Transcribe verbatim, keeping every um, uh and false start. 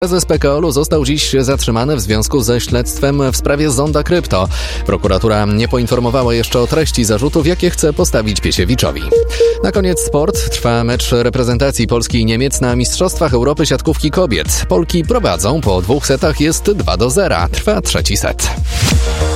Prezes P K O L-u został dziś zatrzymany w związku ze śledztwem w sprawie Zonda Krypto. Prokuratura nie poinformowała jeszcze o treści zarzutów, jakie chce postawić Piesiewiczowi. Na koniec sport. Trwa mecz reprezentacji Polski i Niemiec na Mistrzostwach Europy siatkówki kobiet. Polki prowadzą, po dwóch setach jest dwa do zera. Trwa trzeci set.